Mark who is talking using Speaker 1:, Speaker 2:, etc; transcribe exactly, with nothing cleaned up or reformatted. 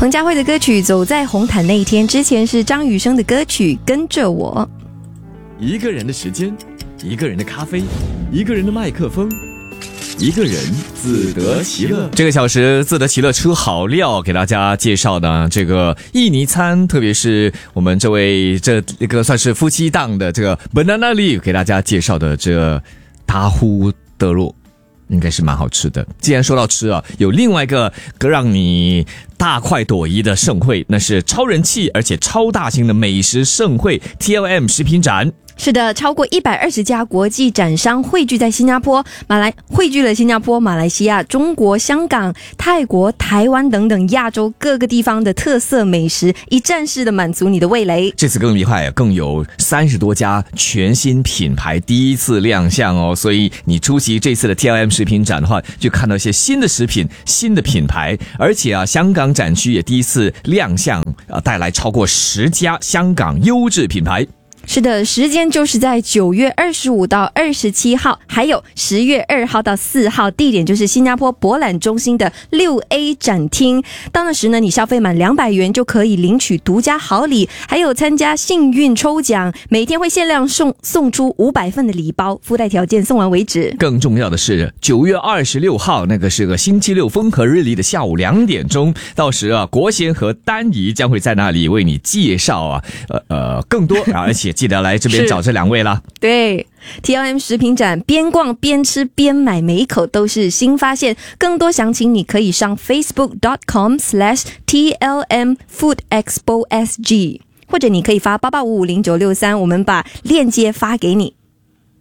Speaker 1: 彭佳慧的歌曲《走在红毯那一天》，之前是张雨生的歌曲《跟着我》。
Speaker 2: 一个人的时间，一个人的咖啡，一个人的麦克风，一个人自得其乐。这个小时自得其乐出好料，给大家介绍的这个印尼餐，特别是我们这位这一个算是夫妻档的这个 Banana Leaf 给大家介绍的这达呼德洛，应该是蛮好吃的。既然说到吃啊，有另外一个让你大快朵颐的盛会，那是超人气而且超大型的美食盛会 T L M 食品展。
Speaker 1: 是的，超过一百二十家国际展商汇聚在新加坡，马来汇聚了新加坡、马来西亚、中国、香港、泰国、台湾等等亚洲各个地方的特色美食，一站式的满足你的味蕾。
Speaker 2: 这次更厉害，更有三十多家全新品牌第一次亮相哦，所以你出席这次的 T L M 食品展的话，就看到一些新的食品、新的品牌，而且啊，香港展区也第一次亮相，啊，带来超过十家香港优质品牌。
Speaker 1: 是的，时间就是在九月二十五到二十七号，还有十月二号到四号，地点就是新加坡博览中心的六 A 展厅。到那时呢，你消费满两百元就可以领取独家好礼，还有参加幸运抽奖，每天会限量送送出五百份的礼包，附带条件送完为止。
Speaker 2: 更重要的是，九月二十六号那个是个星期六风和日丽的下午两点钟，到时啊，国贤和丹怡将会在那里为你介绍啊，呃呃更多，而且记得来这边找这两位啦。
Speaker 1: 对， T L M 食品展边逛边吃边买，每一口都是新发现。更多详情你可以上 facebook dot com slash T L M Food Expo S G， 或者你可以发八八五五零九六三，我们把链接发给你。